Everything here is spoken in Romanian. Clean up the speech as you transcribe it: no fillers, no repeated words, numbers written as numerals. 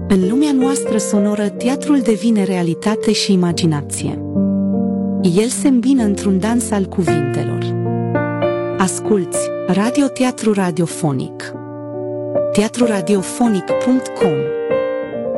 În lumea noastră sonoră, teatrul devine realitate și imaginație. El se îmbină într-un dans al cuvintelor. Asculți radioteatru radiofonic. teatruradiofonic.com